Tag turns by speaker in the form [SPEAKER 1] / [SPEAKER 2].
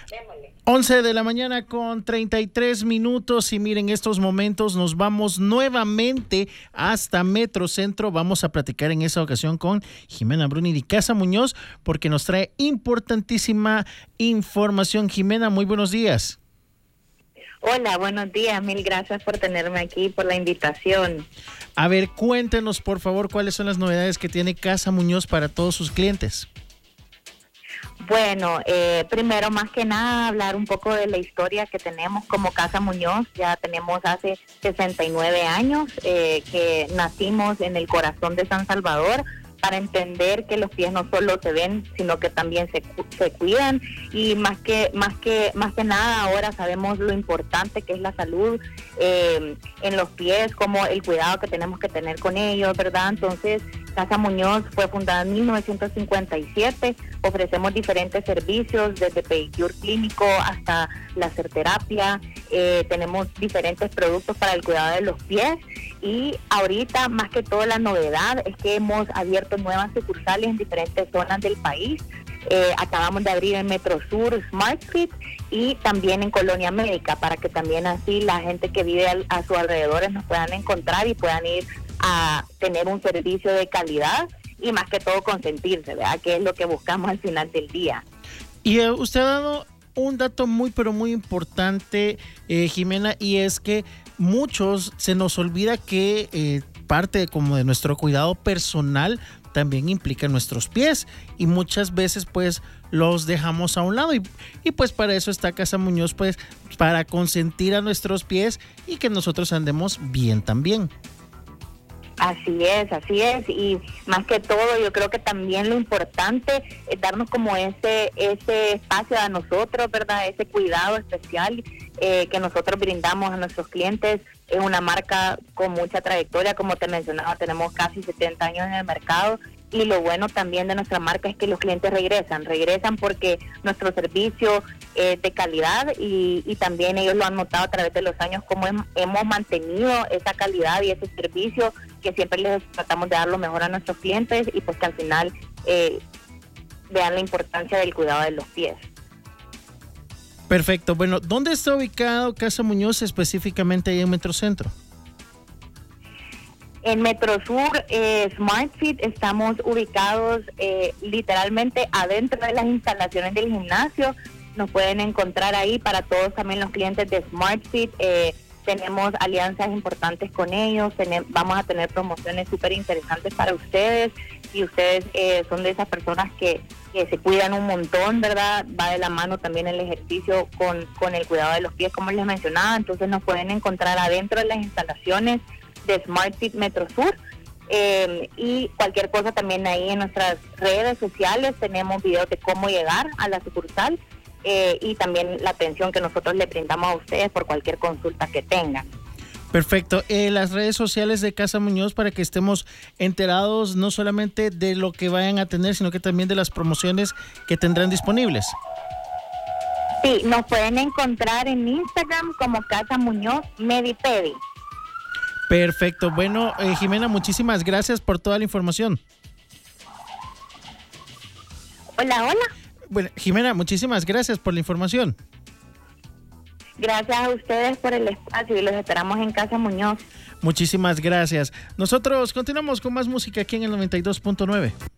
[SPEAKER 1] 11 de la mañana con 33 minutos y miren, estos momentos nos vamos nuevamente hasta Metrocentro. Vamos a platicar en esa ocasión con Jimena Bruni de Casa Muñoz porque nos trae importantísima información. Jimena, muy buenos días.
[SPEAKER 2] Hola, buenos días. Mil gracias por tenerme aquí, por la invitación.
[SPEAKER 1] A ver, cuéntenos por favor cuáles son las novedades que tiene Casa Muñoz para todos sus clientes.
[SPEAKER 2] Bueno, primero más que nada hablar un poco de la historia que tenemos como Casa Muñoz. Ya tenemos hace 69 años que nacimos en el corazón de San Salvador para entender que los pies no solo se ven, sino que también se cuidan y más que nada ahora sabemos lo importante que es la salud en los pies, como el cuidado que tenemos que tener con ellos, ¿verdad? Entonces, Casa Muñoz fue fundada en 1957, ofrecemos diferentes servicios, desde pedicure clínico hasta láser terapia, tenemos diferentes productos para el cuidado de los pies y ahorita más que todo la novedad es que hemos abierto nuevas sucursales en diferentes zonas del país. Acabamos de abrir en Metro Sur, Smart Street y también en Colonia Médica para que también así la gente que vive a sus alrededores nos puedan encontrar y puedan ir a tener un servicio de calidad y más que todo consentirse, ¿verdad? Que es lo que buscamos al final del día.
[SPEAKER 1] Y usted ha dado un dato muy pero muy importante, Jimena, y es que muchos se nos olvida que parte como de nuestro cuidado personal también implica nuestros pies y muchas veces pues los dejamos a un lado y pues para eso está Casa Muñoz, pues para consentir a nuestros pies y que nosotros andemos bien también.
[SPEAKER 2] Así es, y más que todo yo creo que también lo importante es darnos como ese espacio a nosotros, ¿verdad? Ese cuidado especial que nosotros brindamos a nuestros clientes. Es una marca con mucha trayectoria, como te mencionaba, tenemos casi 70 años en el mercado y lo bueno también de nuestra marca es que los clientes regresan porque nuestro servicio es de calidad y también ellos lo han notado a través de los años como hemos mantenido esa calidad y ese servicio que siempre les tratamos de dar lo mejor a nuestros clientes y pues que al final vean la importancia del cuidado de los pies.
[SPEAKER 1] Perfecto. Bueno, ¿dónde está ubicado Casa Muñoz específicamente ahí en Metrocentro?
[SPEAKER 2] En Metro Sur, Smart Fit, estamos ubicados literalmente adentro de las instalaciones del gimnasio. Nos pueden encontrar ahí para todos también los clientes de Smart Fit. Tenemos alianzas importantes con ellos, vamos a tener promociones súper interesantes para ustedes. Si ustedes son de esas personas que se cuidan un montón, ¿verdad? Va de la mano también el ejercicio con el cuidado de los pies, como les mencionaba. Entonces nos pueden encontrar adentro de las instalaciones de Smart Fit Metro Sur. Y cualquier cosa también ahí en nuestras redes sociales tenemos videos de cómo llegar a la sucursal. Y también la atención que nosotros le brindamos a ustedes por cualquier consulta que tengan.
[SPEAKER 1] Perfecto. Las redes sociales de Casa Muñoz para que estemos enterados no solamente de lo que vayan a tener, sino que también de las promociones que tendrán disponibles.
[SPEAKER 2] Sí, nos pueden encontrar en Instagram como Casa Muñoz Medipedi.
[SPEAKER 1] Perfecto. Bueno, Jimena, muchísimas gracias por toda la información.
[SPEAKER 2] Hola.
[SPEAKER 1] Bueno, Jimena, muchísimas gracias por la información.
[SPEAKER 2] Gracias a ustedes por el espacio y los esperamos en Casa Muñoz.
[SPEAKER 1] Muchísimas gracias. Nosotros continuamos con más música aquí en el 92.9.